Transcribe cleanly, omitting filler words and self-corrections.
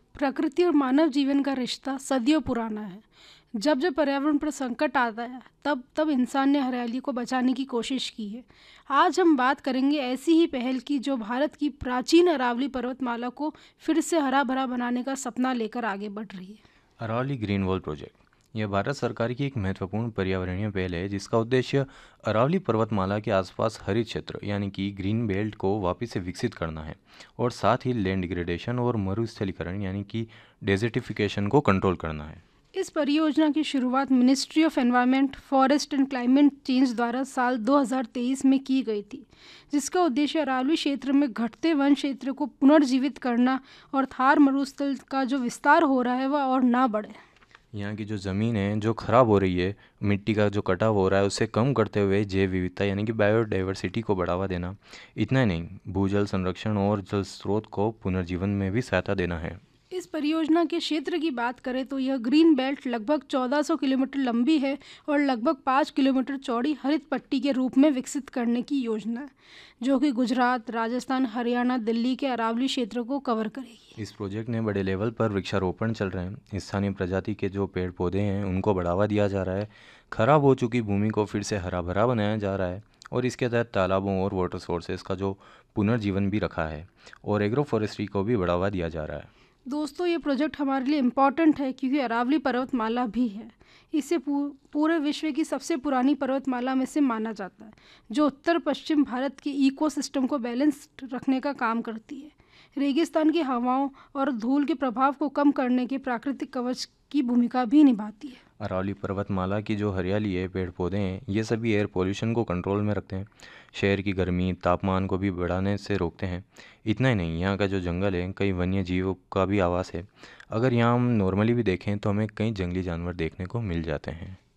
प्रकृति और मानव जीवन का रिश्ता सदियों पुराना है। जब जब पर्यावरण पर संकट आता है तब तब इंसान ने हरियाली को बचाने की कोशिश की है। आज हम बात करेंगे ऐसी ही पहल की जो भारत की प्राचीन अरावली पर्वतमाला को फिर से हरा भरा बनाने का सपना लेकर आगे बढ़ रही है। अरावली ग्रीन वॉल प्रोजेक्ट यह भारत सरकार की एक महत्वपूर्ण पर्यावरणीय पहल है जिसका उद्देश्य अरावली पर्वतमाला के आसपास हरित क्षेत्र यानी कि ग्रीन बेल्ट को वापस से विकसित करना है और साथ ही लैंड डिग्रेडेशन और मरुस्थलीकरण यानी कि डेजर्टिफिकेशन को कंट्रोल करना है। इस परियोजना की शुरुआत ministry of environment, forest and climate change द्वारा साल 2023 में की गई थी, जिसका उद्देश्य अरावली क्षेत्र में घटते वन क्षेत्र को पुनर्जीवित करना और थार मरुस्थल का जो विस्तार हो रहा है वह और ना बढ़े। यहाँ की जो ज़मीन है जो ख़राब हो रही है, मिट्टी का जो कटाव हो रहा है उसे कम करते हुए जैव विविधता यानी कि बायोडाइवर्सिटी को बढ़ावा देना। इतना ही नहीं, भूजल संरक्षण और जल स्रोत को पुनर्जीवन में भी सहायता देना है। इस परियोजना के क्षेत्र की बात करें तो यह ग्रीन बेल्ट लगभग 1400 किलोमीटर लंबी है और लगभग 5 किलोमीटर चौड़ी हरित पट्टी के रूप में विकसित करने की योजना है, जो कि गुजरात, राजस्थान, हरियाणा, दिल्ली के अरावली क्षेत्र को कवर करेगी। इस प्रोजेक्ट में बड़े लेवल पर वृक्षारोपण चल रहे हैं। स्थानीय प्रजाति के जो पेड़ पौधे हैं उनको बढ़ावा दिया जा रहा है। खराब हो चुकी भूमि को फिर से हरा भरा बनाया जा रहा है और इसके तहत तालाबों और वाटर सोर्सेज का जो पुनर्जीवन भी रखा है और एग्रो फॉरेस्ट्री को भी बढ़ावा दिया जा रहा है। दोस्तों, ये प्रोजेक्ट हमारे लिए इम्पॉर्टेंट है क्योंकि अरावली पर्वतमाला भी है। इसे पूरे विश्व की सबसे पुरानी पर्वतमाला में से माना जाता है, जो उत्तर पश्चिम भारत के इकोसिस्टम को बैलेंस्ड रखने का काम करती है। रेगिस्तान की हवाओं और धूल के प्रभाव को कम करने के प्राकृतिक कवच की भूमिका भी निभाती है। अरावली पर्वतमाला की जो हरियाली है, पेड़ पौधे हैं, ये सभी एयर पोल्यूशन को कंट्रोल में रखते हैं, शहर की गर्मी तापमान को भी बढ़ाने से रोकते हैं। इतना ही नहीं, यहाँ का जो जंगल है कई वन्य जीवों का भी आवास है। अगर यहाँ हम नॉर्मली भी देखें तो हमें कई जंगली जानवर देखने को मिल जाते हैं।